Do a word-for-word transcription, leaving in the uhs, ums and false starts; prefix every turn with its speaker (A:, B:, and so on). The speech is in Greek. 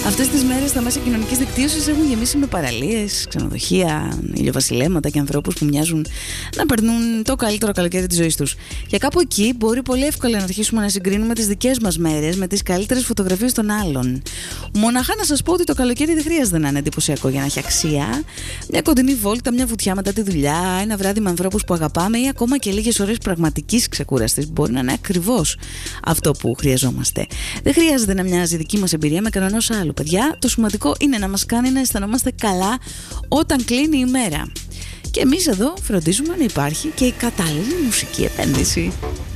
A: Αυτές τις μέρες τα μέσα κοινωνικής δικτύωσης έχουν γεμίσει με παραλίες, ξενοδοχεία, ηλιοβασιλέματα και ανθρώπους που μοιάζουν να περνούν το καλύτερο καλοκαίρι της ζωής τους. Και κάπου εκεί μπορεί πολύ εύκολα να αρχίσουμε να συγκρίνουμε τις δικές μας μέρες με τις καλύτερες φωτογραφίες των άλλων. Μοναχά να σας πω ότι το καλοκαίρι δεν χρειάζεται να είναι εντυπωσιακό για να έχει αξία. Μια κοντινή βόλτα, μια βουτιά μετά τη δουλειά, ένα βράδυ με ανθρώπους που αγαπάμε ή ακόμα και λίγες ώρες πραγματικής ξεκούραστης μπορεί να είναι ακριβώς αυτό που χρειαζόμαστε. Δεν χρειάζεται να μοιάζει η δική μας εμπειρία με κανένας άλλου. Παιδιά, το σημαντικό είναι να μας κάνει να αισθανόμαστε καλά όταν κλείνει η μέρα. Και εμείς εδώ φροντίζουμε να υπάρχει και η κατάλληλη μουσική επένδυση.